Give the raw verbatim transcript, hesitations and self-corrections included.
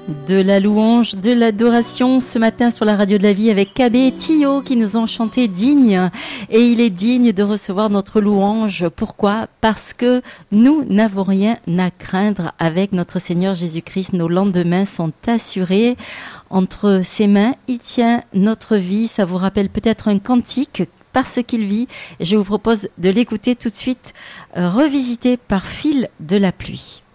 De la louange, de l'adoration ce matin sur la radio de la vie avec K B et Tio qui nous ont chanté digne. Et il est digne de recevoir notre louange. Pourquoi ? Parce que nous n'avons rien à craindre avec notre Seigneur Jésus-Christ. Nos lendemains sont assurés. Entre ses mains, il tient notre vie. Ça vous rappelle peut-être un cantique parce qu'il vit. Je vous propose de l'écouter tout de suite, euh, revisité par Fil de la pluie.